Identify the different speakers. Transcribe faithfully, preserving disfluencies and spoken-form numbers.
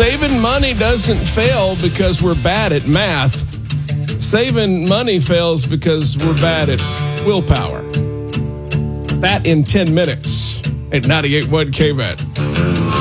Speaker 1: Saving money doesn't fail because we're bad at math. Saving money fails because we're bad at willpower. That in ten minutes at ninety-eight point one K B E T.